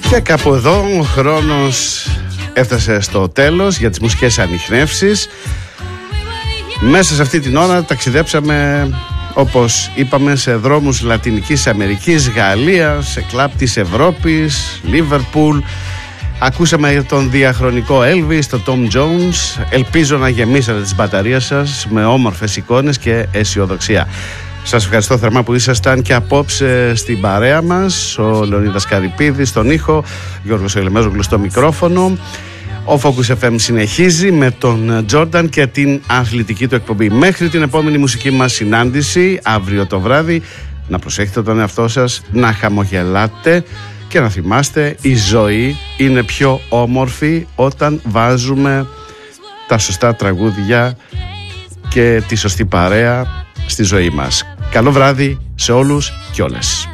Και κάπου εδώ ο χρόνος έφτασε στο τέλος για τις μουσικές ανιχνεύσεις. Μέσα σε αυτή την ώρα ταξιδέψαμε, όπως είπαμε, σε δρόμους Λατινικής Αμερικής, Γαλλίας, σε κλαμπ της Ευρώπης, Λίβερπουλ. Ακούσαμε τον διαχρονικό Elvis, τον Tom Jones. Ελπίζω να γεμίσατε τις μπαταρίες σας με όμορφες εικόνες και αισιοδοξία. Σας ευχαριστώ θερμά που ήσασταν και απόψε στην παρέα μας. Ο Λεωνίδας Καρυπίδης στον ήχο, Γιώργος Ελεμέζογλου στο μικρόφωνο. Ο Focus FM συνεχίζει με τον Τζόρνταν και την αθλητική του εκπομπή. Μέχρι την επόμενη μουσική μας συνάντηση αύριο το βράδυ, να προσέχετε τον εαυτό σας, να χαμογελάτε και να θυμάστε, η ζωή είναι πιο όμορφη όταν βάζουμε τα σωστά τραγούδια και τη σωστή παρέα στη ζωή μας. Καλό βράδυ σε όλους και όλες.